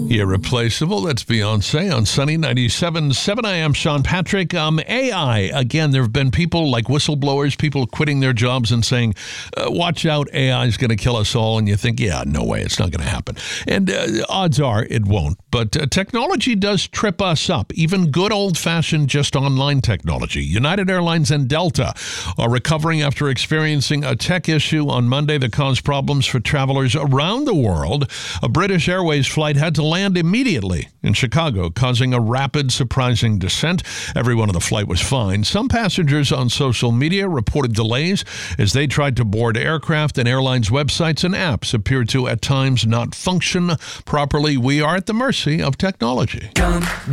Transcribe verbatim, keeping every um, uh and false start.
Irreplaceable. That's Beyonce on Sunny ninety-seven point seven. I am Sean Patrick. Um, A I. Again, there have been people like whistleblowers, people quitting their jobs and saying, uh, watch out, A I is going to kill us all. And you think, yeah, no way, it's not going to happen. And uh, odds are it won't. But uh, technology does trip us up, even good old-fashioned just online technology. United Airlines and Delta are recovering after experiencing a tech issue on Monday that caused problems for travelers around the world. A British Airways flight had to land immediately in Chicago, causing a rapid, surprising descent. Everyone on the flight was fine. Some passengers on social media reported delays as they tried to board aircraft, and airlines' websites and apps appeared to, at times, not function properly. We are at the mercy of technology.